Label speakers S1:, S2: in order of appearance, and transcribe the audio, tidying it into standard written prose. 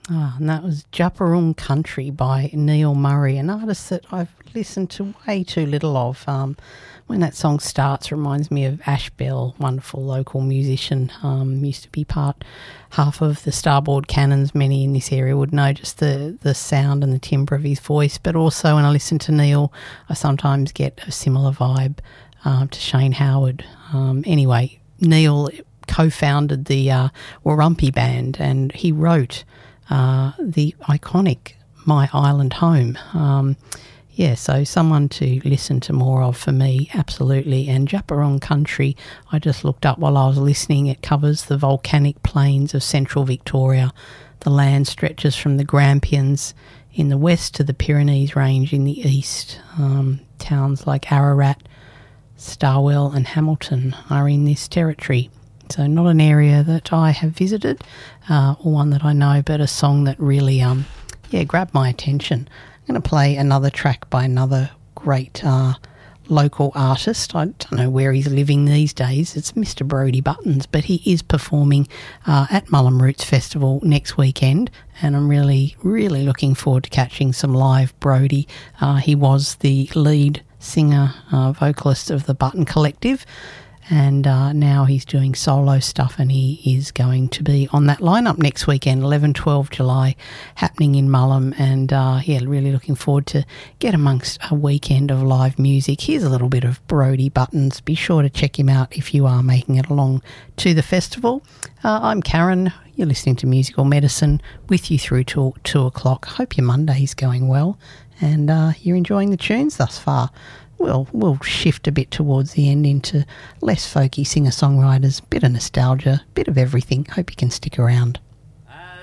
S1: And that was Djapurrung Country by Neil Murray, an artist that I've listened to way too little of. When that song starts, reminds me of Ash Bell, wonderful local musician. Used to be half of the Starboard Cannons. Many in this area would know just the sound and the timbre of his voice. But also when I listen to Neil, I sometimes get a similar vibe to Shane Howard. Anyway, Neil co-founded the Warumpi Band, and he wrote the iconic My Island Home. So someone to listen to more of for me, absolutely. And Djapurrung Country, I just looked up while I was listening. It covers the volcanic plains of central Victoria. The land stretches from the Grampians in the west to the Pyrenees Range in the east. Towns like Ararat, Starwell and Hamilton are in this territory. So not an area that I have visited or one that I know, but a song that really grabbed my attention. I'm going to play another track by another great local artist. I don't know where he's living these days. It's Mr. Brodie Buttons, but he is performing at Mullum Roots Festival next weekend, and I'm really, really looking forward to catching some live Brodie. He was the lead singer, vocalist of the Button Collective, and now he's doing solo stuff, and he is going to be on that lineup next weekend, 11-12 July, happening in Mullum, and really looking forward to get amongst a weekend of live music. Here's a little bit of Brodie Buttons. Be sure to check him out if you are making it along to the festival. I'm Karen. You're listening to Musical Medicine, with you through till 2 o'clock. Hope your Monday's going well, and you're enjoying the tunes thus far. We'll shift a bit towards the end into less folky singer-songwriters, bit of nostalgia, bit of everything. Hope you can stick around.